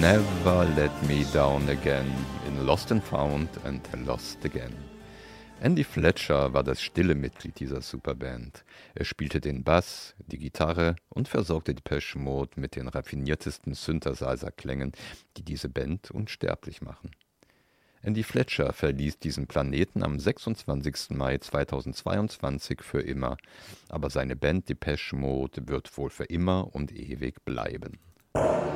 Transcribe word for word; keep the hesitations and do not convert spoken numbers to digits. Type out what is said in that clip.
Never Let Me Down Again in Lost and Found and Lost Again. Andy Fletcher war das stille Mitglied dieser Superband. Er spielte den Bass, die Gitarre und versorgte Depeche Mode mit den raffiniertesten Synthesizer-Klängen, die diese Band unsterblich machen. Andy Fletcher verließ diesen Planeten am sechsundzwanzigsten Mai zweitausendzweiundzwanzig für immer, aber seine Band Depeche Mode wird wohl für immer und ewig bleiben.